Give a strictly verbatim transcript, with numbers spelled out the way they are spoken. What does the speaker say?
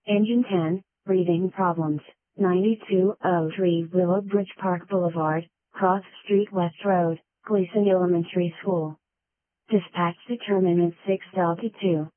Engine ten, breathing problems, ninety-two oh three Willowbridge Park Boulevard, Cross Street West Road, Gleason Elementary School. Dispatch determinant six Delta two.